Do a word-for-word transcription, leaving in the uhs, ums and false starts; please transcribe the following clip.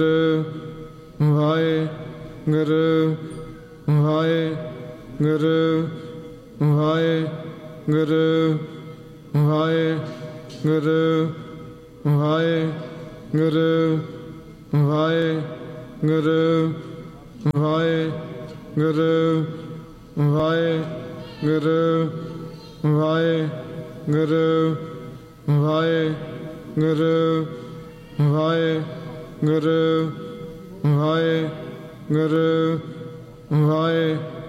Waheguru Waheguru Waheguru Waheguru Waheguru Waheguru Waheguru Waheguru Waheguru Waheguru Waheguru Waheguru Waheguru